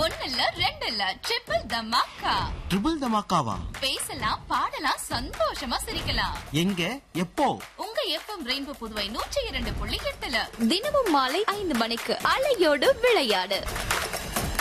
ஒன்னு இல்ல ரெண்டு இல்ல ட்ரிபிள் தமாக்கா. ட்ரிபிள் தமாக்காவா? பேசலாம் பாடலாம் சந்தோஷமா சிரிக்கலாம். எங்க எப்போ? உங்க எஃப்எம் ரெயின்போ புதுவை 102.8 தினமும் மாலை 5 மணிக்கு அலையோடு விளையாடு.